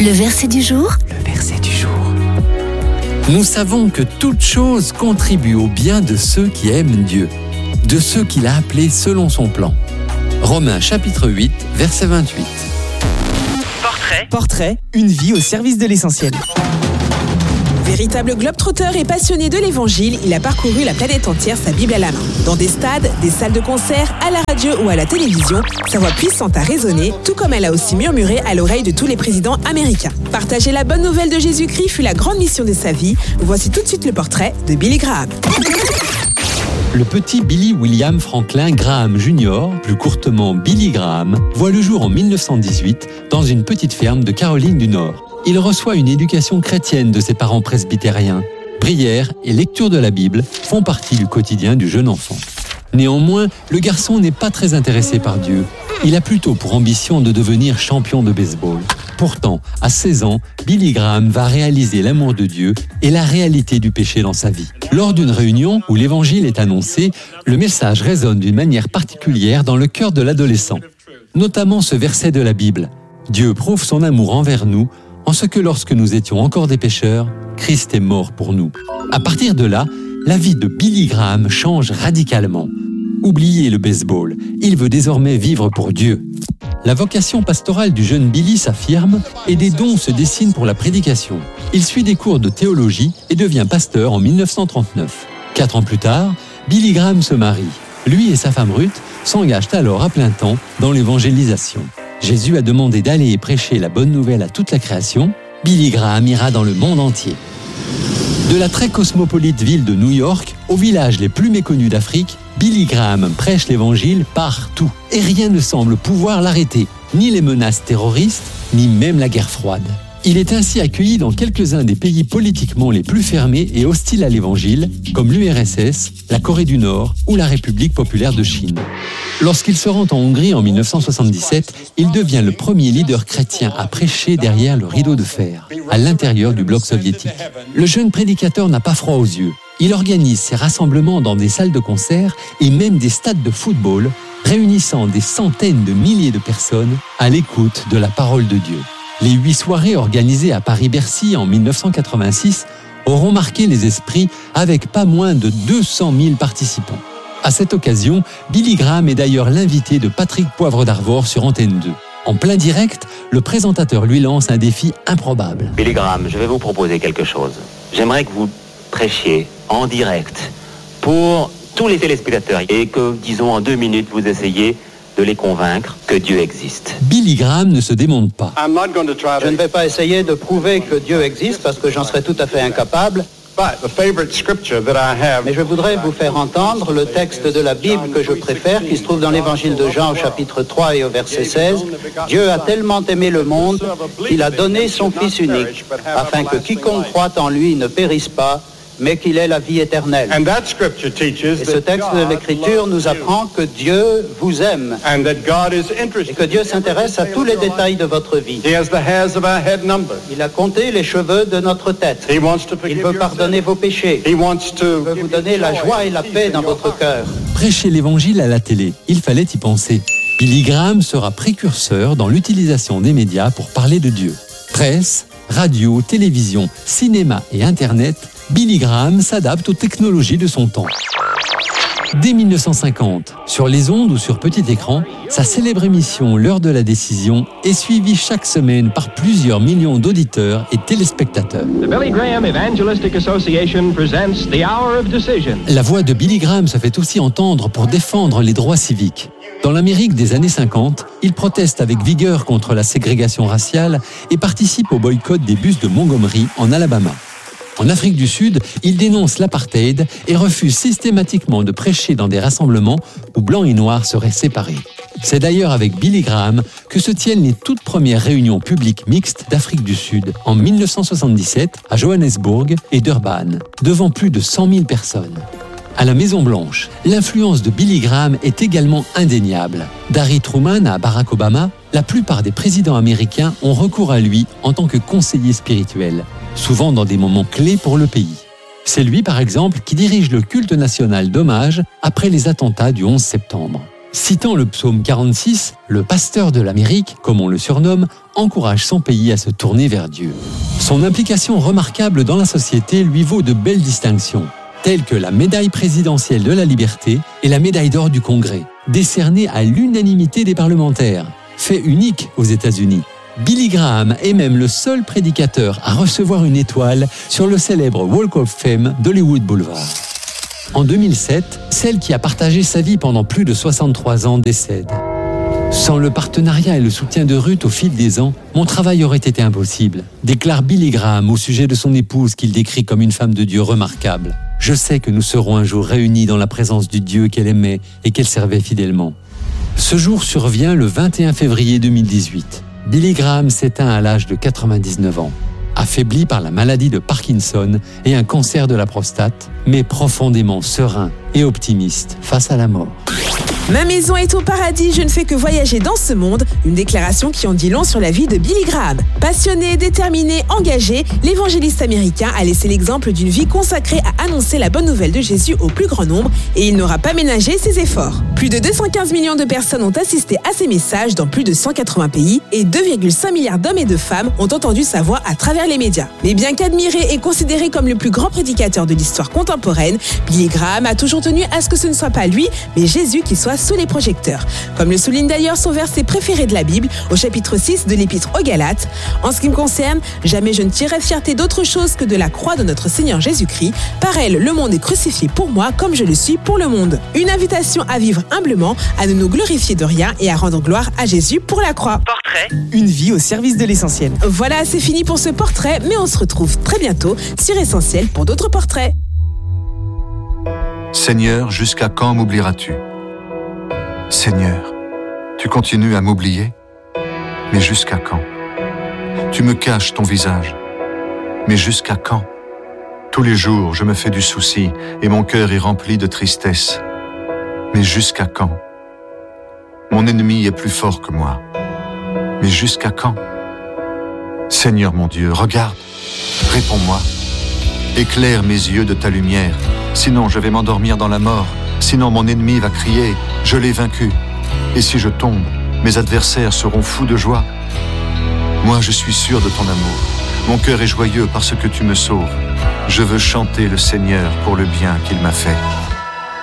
Le verset du jour. Le verset du jour. Nous savons que toute chose contribue au bien de ceux qui aiment Dieu, de ceux qu'il a appelés selon son plan. Romains chapitre 8, verset 28. Portrait, une vie au service de l'essentiel. Véritable globe-trotteur et passionné de l'évangile, il a parcouru la planète entière, sa Bible à la main. Dans des stades, des salles de concert, à la radio ou à la télévision, sa voix puissante a résonné, tout comme elle a aussi murmuré à l'oreille de tous les présidents américains. Partager la bonne nouvelle de Jésus-Christ fut la grande mission de sa vie. Voici tout de suite le portrait de Billy Graham. Le petit Billy William Franklin Graham Jr., plus courtement Billy Graham, voit le jour en 1918 dans une petite ferme de Caroline du Nord. Il reçoit une éducation chrétienne de ses parents presbytériens. Prière et lecture de la Bible font partie du quotidien du jeune enfant. Néanmoins, le garçon n'est pas très intéressé par Dieu. Il a plutôt pour ambition de devenir champion de baseball. Pourtant, à 16 ans, Billy Graham va réaliser l'amour de Dieu et la réalité du péché dans sa vie. Lors d'une réunion où l'évangile est annoncé, le message résonne d'une manière particulière dans le cœur de l'adolescent. Notamment ce verset de la Bible. Dieu prouve son amour envers nous en ce que lorsque nous étions encore des pécheurs, Christ est mort pour nous. À partir de là, la vie de Billy Graham change radicalement. Oubliez le baseball, il veut désormais vivre pour Dieu. La vocation pastorale du jeune Billy s'affirme et des dons se dessinent pour la prédication. Il suit des cours de théologie et devient pasteur en 1939. 4 ans plus tard, Billy Graham se marie. Lui et sa femme Ruth s'engagent alors à plein temps dans l'évangélisation. Jésus a demandé d'aller et prêcher la bonne nouvelle à toute la création. Billy Graham ira dans le monde entier. De la très cosmopolite ville de New York aux villages les plus méconnus d'Afrique, Billy Graham prêche l'évangile partout. Et rien ne semble pouvoir l'arrêter, ni les menaces terroristes, ni même la guerre froide. Il est ainsi accueilli dans quelques-uns des pays politiquement les plus fermés et hostiles à l'évangile, comme l'URSS, la Corée du Nord ou la République populaire de Chine. Lorsqu'il se rend en Hongrie en 1977, il devient le premier leader chrétien à prêcher derrière le rideau de fer, à l'intérieur du bloc soviétique. Le jeune prédicateur n'a pas froid aux yeux. Il organise ses rassemblements dans des salles de concert et même des stades de football, réunissant des centaines de milliers de personnes à l'écoute de la parole de Dieu. Les 8 soirées organisées à Paris-Bercy en 1986 auront marqué les esprits avec pas moins de 200 000 participants. À cette occasion, Billy Graham est d'ailleurs l'invité de Patrick Poivre d'Arvor sur Antenne 2. En plein direct, le présentateur lui lance un défi improbable. Billy Graham, je vais vous proposer quelque chose. J'aimerais que vous prêchiez en direct pour tous les téléspectateurs et que, disons, en 2 minutes, vous essayez de les convaincre que Dieu existe. Billy Graham ne se démonte pas. Je ne vais pas essayer de prouver que Dieu existe parce que j'en serais tout à fait incapable. Mais je voudrais vous faire entendre le texte de la Bible que je préfère, qui se trouve dans l'évangile de Jean au chapitre 3 et au verset 16. Dieu a tellement aimé le monde qu'il a donné son Fils unique, afin que quiconque croit en lui ne périsse pas, mais qu'il ait la vie éternelle. Et ce texte de l'Écriture nous apprend que Dieu vous aime et que Dieu s'intéresse à tous les détails de votre vie. Il a compté les cheveux de notre tête. Il veut pardonner vos péchés. Il veut vous donner la joie et la paix dans votre cœur. Prêcher l'évangile à la télé, il fallait y penser. Billy Graham sera précurseur dans l'utilisation des médias pour parler de Dieu. Presse, radio, télévision, cinéma et Internet, Billy Graham s'adapte aux technologies de son temps. Dès 1950, sur les ondes ou sur petit écran, sa célèbre émission L'heure de la décision est suivie chaque semaine par plusieurs millions d'auditeurs et téléspectateurs. The Billy Graham Evangelistic Association presents the Hour of Decision. La voix de Billy Graham se fait aussi entendre pour défendre les droits civiques. Dans l'Amérique des années 50, il proteste avec vigueur contre la ségrégation raciale et participe au boycott des bus de Montgomery en Alabama. En Afrique du Sud, il dénonce l'apartheid et refuse systématiquement de prêcher dans des rassemblements où blancs et noirs seraient séparés. C'est d'ailleurs avec Billy Graham que se tiennent les toutes premières réunions publiques mixtes d'Afrique du Sud en 1977 à Johannesburg et Durban, devant plus de 100 000 personnes. À la Maison-Blanche, l'influence de Billy Graham est également indéniable. D'Harry Truman à Barack Obama, la plupart des présidents américains ont recours à lui en tant que conseiller spirituel, souvent dans des moments clés pour le pays. C'est lui, par exemple, qui dirige le culte national d'hommage après les attentats du 11 septembre. Citant le psaume 46, le pasteur de l'Amérique, comme on le surnomme, encourage son pays à se tourner vers Dieu. Son implication remarquable dans la société lui vaut de belles distinctions, telles que la médaille présidentielle de la liberté et la médaille d'or du Congrès, décernées à l'unanimité des parlementaires, fait unique aux États-Unis. Billy Graham est même le seul prédicateur à recevoir une étoile sur le célèbre Walk of Fame d'Hollywood Boulevard. En 2007, celle qui a partagé sa vie pendant plus de 63 ans décède. Sans le partenariat et le soutien de Ruth au fil des ans, mon travail aurait été impossible, déclare Billy Graham au sujet de son épouse qu'il décrit comme une femme de Dieu remarquable. Je sais que nous serons un jour réunis dans la présence du Dieu qu'elle aimait et qu'elle servait fidèlement. Ce jour survient le 21 février 2018. Billy Graham s'éteint à l'âge de 99 ans, affaibli par la maladie de Parkinson et un cancer de la prostate, mais profondément serein et optimiste face à la mort. Ma maison est au paradis, je ne fais que voyager dans ce monde. Une déclaration qui en dit long sur la vie de Billy Graham. Passionné, déterminé, engagé, l'évangéliste américain a laissé l'exemple d'une vie consacrée à annoncer la bonne nouvelle de Jésus au plus grand nombre et il n'aura pas ménagé ses efforts. Plus de 215 millions de personnes ont assisté à ses messages dans plus de 180 pays et 2,5 milliards d'hommes et de femmes ont entendu sa voix à travers les médias. Mais bien qu'admiré et considéré comme le plus grand prédicateur de l'histoire contemporaine, Billy Graham a toujours tenu à ce que ce ne soit pas lui, mais Jésus qui soit sous les projecteurs. Comme le souligne d'ailleurs son verset préféré de la Bible, au chapitre 6 de l'Épître aux Galates. En ce qui me concerne, jamais je ne tirerai fierté d'autre chose que de la croix de notre Seigneur Jésus-Christ. Par elle, le monde est crucifié pour moi comme je le suis pour le monde. Une invitation à vivre humblement, à ne nous glorifier de rien et à rendre gloire à Jésus pour la croix. Portrait. Une vie au service de l'essentiel. Voilà, c'est fini pour ce portrait, mais on se retrouve très bientôt sur Essentiel pour d'autres portraits. Seigneur, jusqu'à quand m'oublieras-tu ? Seigneur, tu continues à m'oublier, mais jusqu'à quand ? Tu me caches ton visage, mais jusqu'à quand ? Tous les jours, je me fais du souci et mon cœur est rempli de tristesse. Mais jusqu'à quand ? Mon ennemi est plus fort que moi, mais jusqu'à quand ? Seigneur mon Dieu, regarde, réponds-moi, éclaire mes yeux de ta lumière, sinon je vais m'endormir dans la mort. Sinon mon ennemi va crier, je l'ai vaincu. Et si je tombe, mes adversaires seront fous de joie. Moi je suis sûr de ton amour. Mon cœur est joyeux parce que tu me sauves. Je veux chanter le Seigneur pour le bien qu'il m'a fait.